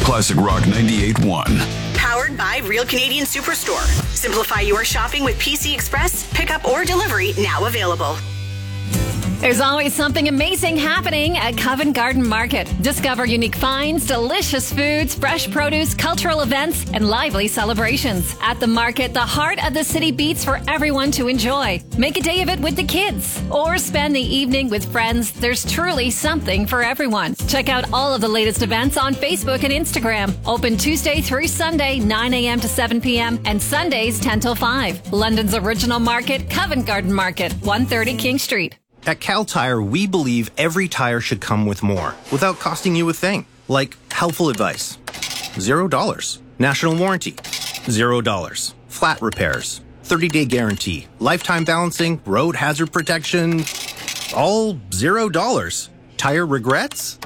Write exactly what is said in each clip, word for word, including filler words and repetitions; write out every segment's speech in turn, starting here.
Classic Rock ninety-eight point one. Powered by Real Canadian Superstore. Simplify your shopping with P C Express. Pickup or delivery now available. There's always something amazing happening at Covent Garden Market. Discover unique finds, delicious foods, fresh produce, cultural events, and lively celebrations. At the market, the heart of the city beats for everyone to enjoy. Make a day of it with the kids, or spend the evening with friends. There's truly something for everyone. Check out all of the latest events on Facebook and Instagram. Open Tuesday through Sunday, nine a.m. to seven p.m., and Sundays, ten till five. London's original market, Covent Garden Market, one thirty King Street. At Cal Tire, we believe every tire should come with more, without costing you a thing. Like helpful advice, zero dollars. National warranty, zero dollars. Flat repairs, thirty-day guarantee. Lifetime balancing, road hazard protection, all zero dollars. Tire regrets?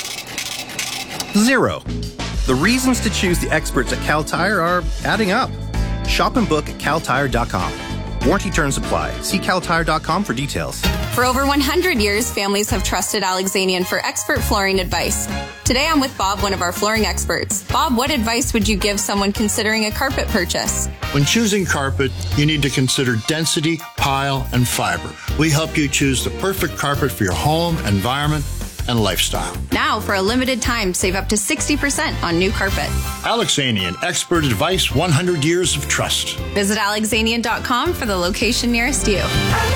Zero. The reasons to choose the experts at Cal Tire are adding up. Shop and book at cal tire dot com. Warranty terms apply. See cal tire dot com for details. For over one hundred years, families have trusted Alexanian for expert flooring advice. Today I'm with Bob, one of our flooring experts. Bob, what advice would you give someone considering a carpet purchase? When choosing carpet, you need to consider density, pile, and fiber. We help you choose the perfect carpet for your home, environment, and lifestyle. Now, for a limited time, save up to sixty percent on new carpet. Alexanian, expert advice, one hundred years of trust. Visit alexanian dot com for the location nearest you.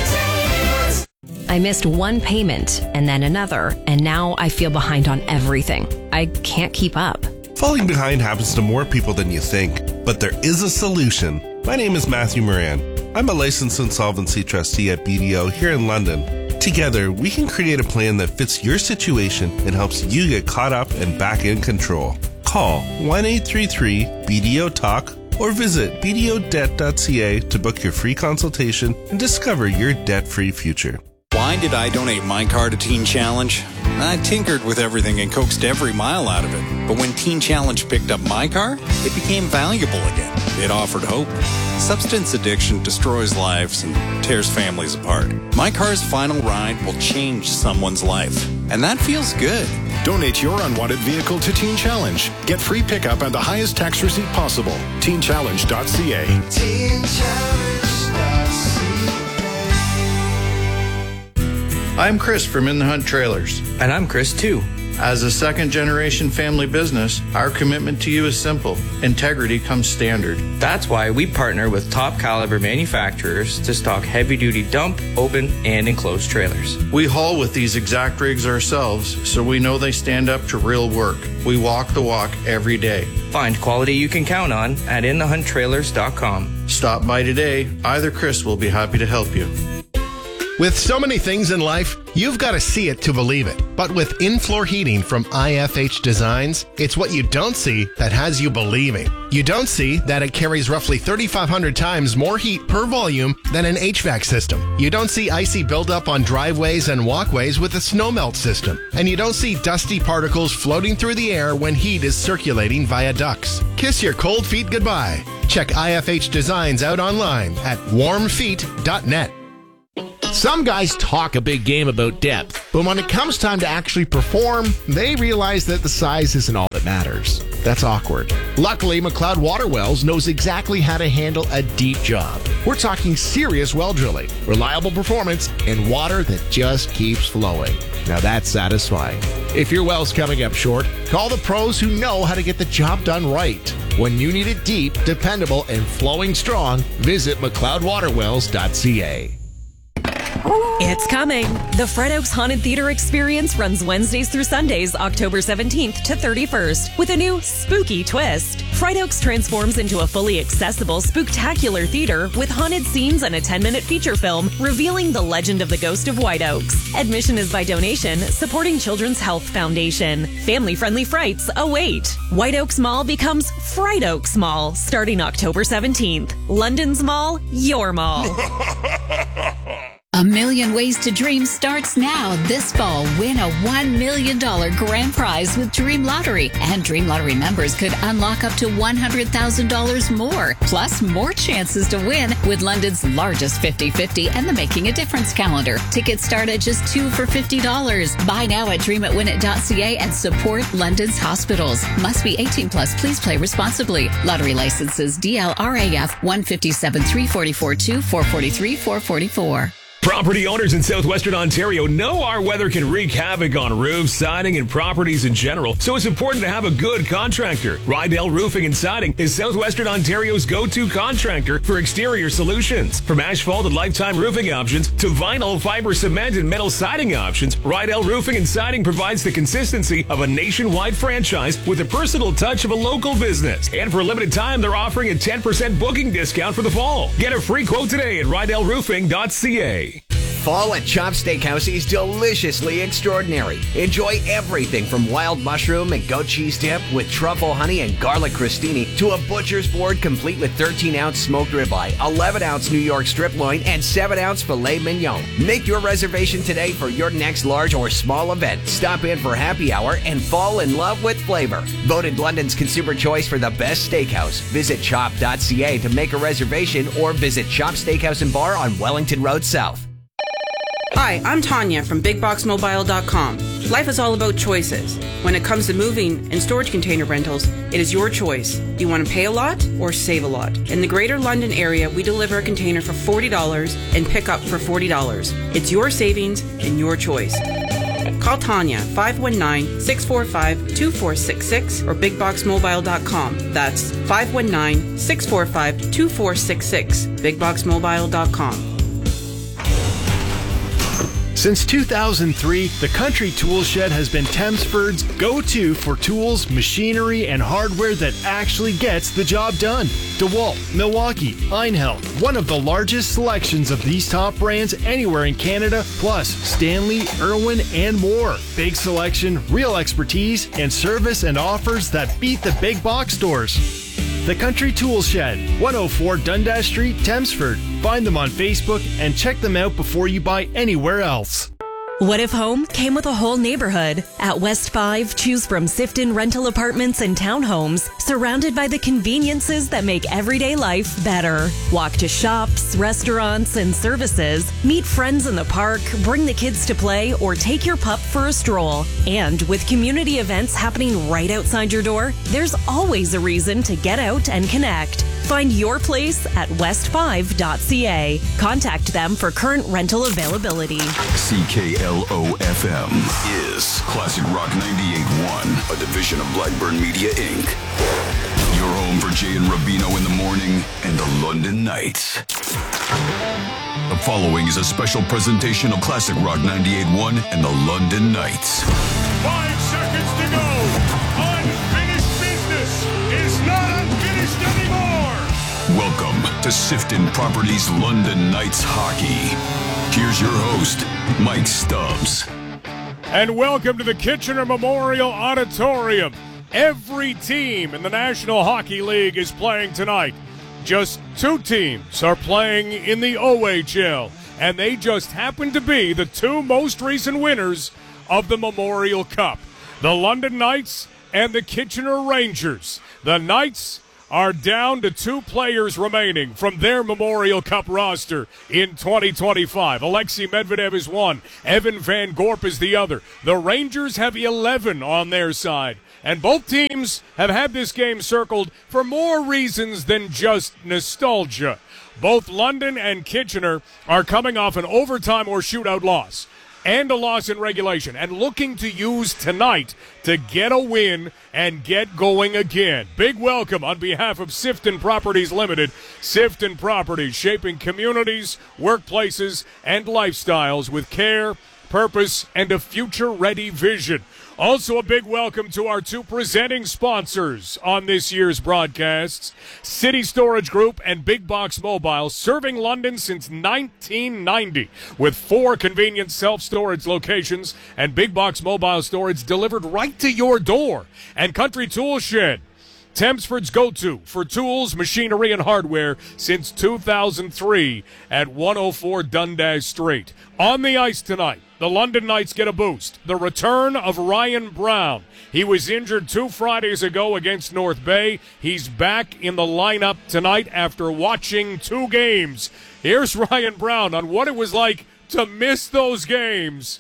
I missed one payment and then another, and now I feel behind on everything. I can't keep up. Falling behind happens to more people than you think, but there is a solution. My name is Matthew Moran. I'm a licensed insolvency trustee at B D O here in London. Together, we can create a plan that fits your situation and helps you get caught up and back in control. Call one eight three three B D O talk or visit b d o debt dot c a to book your free consultation and discover your debt-free future. Why did I donate my car to Teen Challenge? I tinkered with everything and coaxed every mile out of it. But when Teen Challenge picked up my car, it became valuable again. It offered hope. Substance addiction destroys lives and tears families apart. My car's final ride will change someone's life. And that feels good. Donate your unwanted vehicle to Teen Challenge. Get free pickup and the highest tax receipt possible. teen challenge dot c a. teen challenge dot c a. I'm Chris from In the Hunt Trailers. And I'm Chris too. As a second generation family business, our commitment to you is simple. Integrity comes standard. That's why we partner with top caliber manufacturers to stock heavy duty dump, open, and enclosed trailers. We haul with these exact rigs ourselves, so we know they stand up to real work. We walk the walk every day. Find quality you can count on at in the hunt trailers dot com. Stop by today. Either Chris will be happy to help you. With so many things in life, you've got to see it to believe it. But with in-floor heating from I F H Designs, it's what you don't see that has you believing. You don't see that it carries roughly thirty-five hundred times more heat per volume than an H V A C system. You don't see icy buildup on driveways and walkways with a snow melt system. And you don't see dusty particles floating through the air when heat is circulating via ducts. Kiss your cold feet goodbye. Check I F H Designs out online at warm feet dot net. Some guys talk a big game about depth, but when it comes time to actually perform, they realize that the size isn't all that matters. That's awkward. Luckily, McLeod Water Wells knows exactly how to handle a deep job. We're talking serious well drilling, reliable performance, and water that just keeps flowing. Now that's satisfying. If your well's coming up short, call the pros who know how to get the job done right. When you need it deep, dependable, and flowing strong, visit McLeod Water Wells dot c a. It's coming. The Fred Oaks Haunted Theater Experience runs Wednesdays through Sundays, October seventeenth to thirty-first, with a new spooky twist. Fred Oaks transforms into a fully accessible, spooktacular theater with haunted scenes and a ten-minute feature film revealing the legend of the Ghost of White Oaks. Admission is by donation, supporting Children's Health Foundation. Family-friendly frights await. White Oaks Mall becomes Fright Oaks Mall, starting October seventeenth. London's Mall, your mall. A Million Ways to Dream starts now. This fall, win a one million dollars grand prize with Dream Lottery. And Dream Lottery members could unlock up to one hundred thousand dollars more. Plus, more chances to win with London's largest fifty-fifty and the Making a Difference calendar. Tickets start at just two for fifty dollars. Buy now at dream it win it dot c a and support London's hospitals. Must be eighteen plus. Please play responsibly. Lottery licenses D L R A F one fifty-seven three forty-four two four forty-three four forty-four. Property owners in southwestern Ontario know our weather can wreak havoc on roofs, siding, and properties in general, so it's important to have a good contractor. Rydell Roofing and Siding is southwestern Ontario's go-to contractor for exterior solutions. From asphalt and lifetime roofing options to vinyl, fiber cement, and metal siding options, Rydell Roofing and Siding provides the consistency of a nationwide franchise with the personal touch of a local business. And for a limited time, they're offering a ten percent booking discount for the fall. Get a free quote today at rydell roofing dot c a. Fall at Chop Steakhouse is deliciously extraordinary. Enjoy everything from wild mushroom and goat cheese dip with truffle honey and garlic crostini to a butcher's board complete with thirteen ounce smoked ribeye, eleven ounce New York strip loin, and seven ounce filet mignon. Make your reservation today for your next large or small event. Stop in for happy hour and fall in love with flavor. Voted London's consumer choice for the best steakhouse. Visit chop dot c a to make a reservation or visit Chop Steakhouse and Bar on Wellington Road South. Hi, I'm Tanya from big box mobile dot com. Life is all about choices. When it comes to moving and storage container rentals, it is your choice. Do you want to pay a lot or save a lot? In the Greater London area, we deliver a container for forty dollars and pick up for forty dollars. It's your savings and your choice. Call Tanya, five one nine, six four five, two four six six or big box mobile dot com. That's five one nine, six four five, two four six six, big box mobile dot com. Since two thousand three, the Country Tool Shed has been Thamesford's go-to for tools, machinery, and hardware that actually gets the job done. DeWalt, Milwaukee, Einhell, one of the largest selections of these top brands anywhere in Canada, plus Stanley, Irwin, and more. Big selection, real expertise, and service and offers that beat the big box stores. The Country Tool Shed, one oh four Dundas Street, Thamesford. Find them on Facebook and check them out before you buy anywhere else. What if home came with a whole neighborhood? At West five, choose from Sifton rental apartments and townhomes, surrounded by the conveniences that make everyday life better. Walk to shops, restaurants, and services, meet friends in the park, bring the kids to play, or take your pup for a stroll. And with community events happening right outside your door, there's always a reason to get out and connect. Find your place at west five dot c a. Contact them for current rental availability. C K L O F M is Classic Rock ninety-eight point one, a division of Blackburn Media, Incorporated. Your home for Jay and Rubino in the morning and the London Knights. The following is a special presentation of Classic Rock ninety-eight point one and the London Knights. Five seconds to go. Unfinished business is not unfinished anymore. Welcome to Sifton Properties London Knights Hockey. Here's your host, Mike Stubbs. And welcome to the Kitchener Memorial Auditorium. Every team in the National Hockey League is playing tonight. Just two teams are playing in the O H L, and they just happen to be the two most recent winners of the Memorial Cup, the London Knights and the Kitchener Rangers. The Knights are down to two players remaining from their Memorial Cup roster in twenty twenty-five. Alexei Medvedev is one. Evan Van Gorp is the other. The Rangers have eleven on their side. And both teams have had this game circled for more reasons than just nostalgia. Both London and Kitchener are coming off an overtime or shootout loss and a loss in regulation, and looking to use tonight to get a win and get going again. Big welcome on behalf of Sifton Properties Limited. Sifton Properties, shaping communities, workplaces, and lifestyles with care, purpose, and a future-ready vision. Also a big welcome to our two presenting sponsors on this year's broadcasts, City Storage Group and Big Box Mobile, serving London since nineteen ninety with four convenient self-storage locations and Big Box Mobile storage delivered right to your door. And Country Tool Shed, Temsford's go-to for tools, machinery, and hardware since two thousand three at one oh four Dundas Street. On the ice tonight, the London Knights get a boost. The return of Ryan Brown. He was injured two Fridays ago against North Bay. He's back in the lineup tonight after watching two games. Here's Ryan Brown on what it was like to miss those games.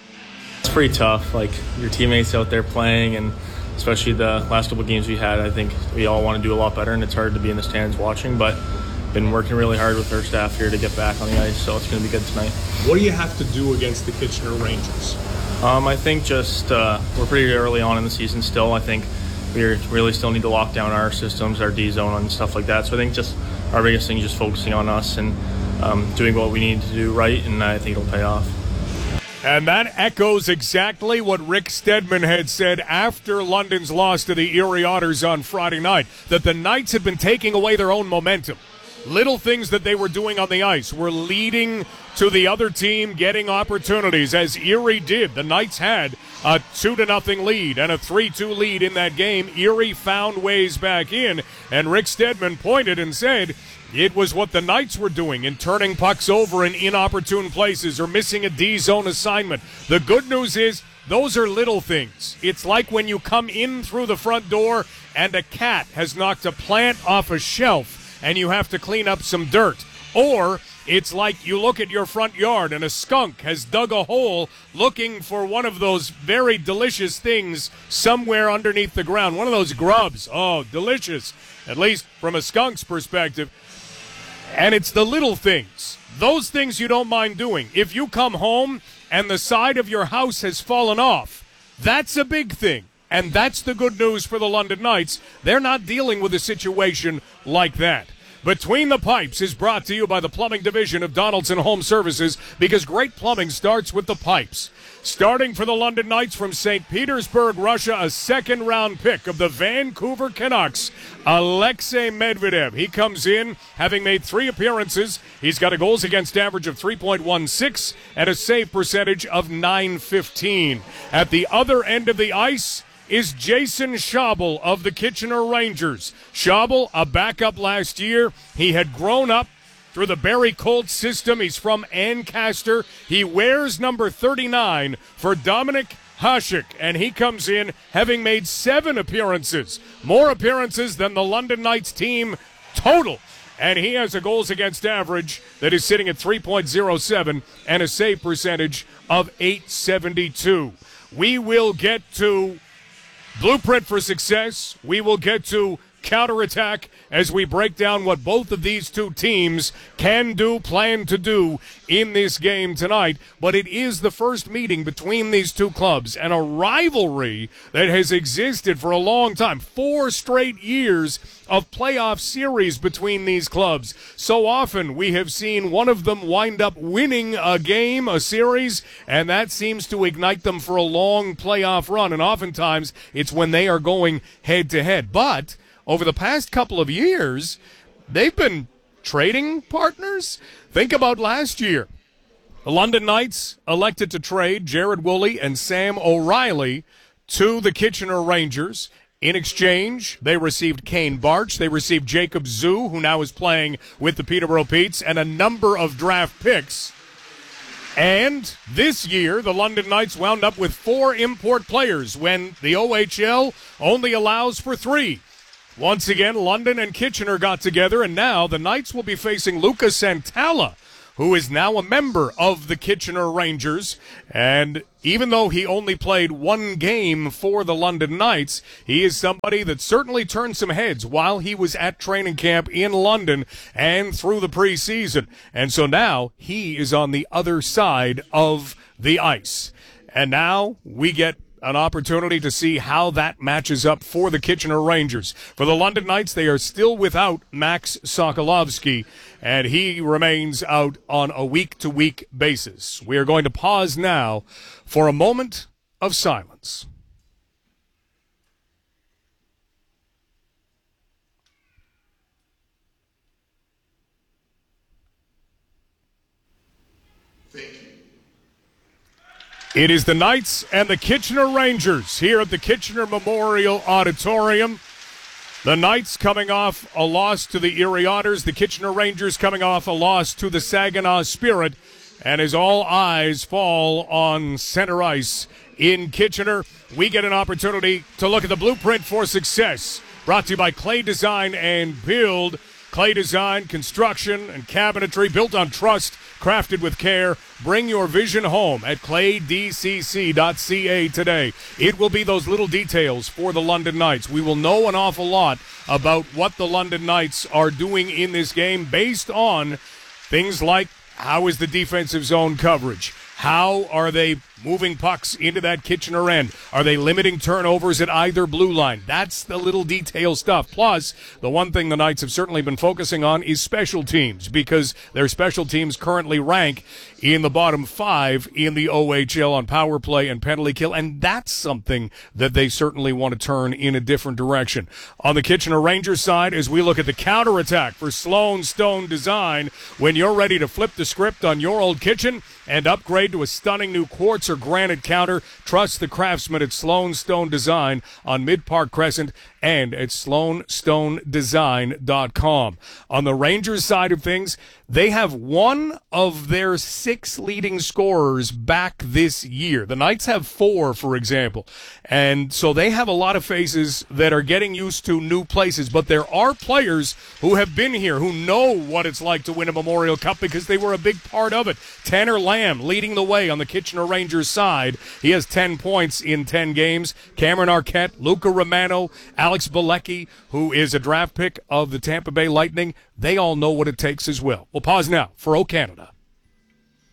It's pretty tough, like your teammates out there playing, and especially the last couple of games we had. I think we all want to do a lot better, and it's hard to be in the stands watching, but been working really hard with our staff here to get back on the ice, so it's going to be good tonight. What do you have to do against the Kitchener Rangers? Um, I think just uh, we're pretty early on in the season still. I think we really still need to lock down our systems, our D zone, and stuff like that. So I think just our biggest thing is just focusing on us and um, doing what we need to do right, and I think it'll pay off. And that echoes exactly what Rick Stedman had said after London's loss to the Erie Otters on Friday night, that the Knights had been taking away their own momentum. Little things that they were doing on the ice were leading to the other team getting opportunities, as Erie did. The Knights had a two to nothing lead and a three two lead in that game. Erie found ways back in, and Rick Stedman pointed and said it was what the Knights were doing in turning pucks over in inopportune places or missing a D-zone assignment. The good news is those are little things. It's like when you come in through the front door and a cat has knocked a plant off a shelf and you have to clean up some dirt. Or it's like you look at your front yard and a skunk has dug a hole looking for one of those very delicious things somewhere underneath the ground. One of those grubs. Oh, delicious, at least from a skunk's perspective. And it's the little things, those things you don't mind doing. If you come home and the side of your house has fallen off, that's a big thing. And that's the good news for the London Knights. They're not dealing with a situation like that. Between the Pipes is brought to you by the Plumbing Division of Donaldson Home Services, because great plumbing starts with the pipes. Starting for the London Knights from Saint Petersburg, Russia, a second-round pick of the Vancouver Canucks, Alexei Medvedev. He comes in having made three appearances. He's got a goals against average of three point one six and a save percentage of nine fifteen. At the other end of the ice is Jason Schabel of the Kitchener Rangers. Schabel, a backup last year. He had grown up through the Barrie Colts system. He's from Ancaster. He wears number thirty-nine for Dominic Hasek, and he comes in having made seven appearances, more appearances than the London Knights team total. And he has a goals against average that is sitting at three point oh seven and a save percentage of eight seventy-two. We will get to Blueprint for Success. We will get to counterattack as we break down what both of these two teams can do, plan to do in this game tonight. But it is the first meeting between these two clubs, and a rivalry that has existed for a long time. Four straight years of playoff series between these clubs. So often we have seen one of them wind up winning a game, a series, and that seems to ignite them for a long playoff run. And oftentimes it's when they are going head-to-head. But over the past couple of years, they've been trading partners. Think about last year. The London Knights elected to trade Jared Woolley and Sam O'Reilly to the Kitchener Rangers. In exchange, they received Kane Barch. They received Jacob Zoo, who now is playing with the Peterborough Petes, and a number of draft picks. And this year, the London Knights wound up with four import players when the O H L only allows for three. Once again, London and Kitchener got together, and now the Knights will be facing Lucas Santala, who is now a member of the Kitchener Rangers. And even though he only played one game for the London Knights, he is somebody that certainly turned some heads while he was at training camp in London and through the preseason. And so now he is on the other side of the ice. And now we get an opportunity to see how that matches up for the Kitchener Rangers. For the London Knights, they are still without Max Sokolovsky, and he remains out on a week-to-week basis. We are going to pause now for a moment of silence. It is the Knights and the Kitchener Rangers here at the Kitchener Memorial Auditorium. The Knights coming off a loss to the Erie Otters. The Kitchener Rangers coming off a loss to the Saginaw Spirit. And as all eyes fall on center ice in Kitchener, we get an opportunity to look at the blueprint for success. Brought to you by Clay Design and Build. Clay Design, construction, and cabinetry built on trust, crafted with care. Bring your vision home at clay d c c dot c a today. It will be those little details for the London Knights. We will know an awful lot about what the London Knights are doing in this game based on things like how is the defensive zone coverage? How are they moving pucks into that Kitchener end? Are they limiting turnovers at either blue line? That's the little detail stuff. Plus, the one thing the Knights have certainly been focusing on is special teams, because their special teams currently rank in the bottom five in the O H L on power play and penalty kill, and that's something that they certainly want to turn in a different direction. On the Kitchener Rangers side, as we look at the counterattack for Sloan Stone Design, when you're ready to flip the script on your old kitchen and upgrade to a stunning new quartz or granite counter, trust the craftsmen at Sloan Stone Design on Mid-Park Crescent and at sloan stone design dot com. On the Rangers side of things, they have one of their six leading scorers back this year. The Knights have four, for example. And so they have a lot of faces that are getting used to new places. But there are players who have been here, who know what it's like to win a Memorial Cup because they were a big part of it. Tanner Lamb leading the way on the Kitchener Rangers side. He has ten points in ten games. Cameron Arquette, Luca Romano, Alex Bilecki, who is a draft pick of the Tampa Bay Lightning. They all know what it takes as well. We'll pause now for O Canada.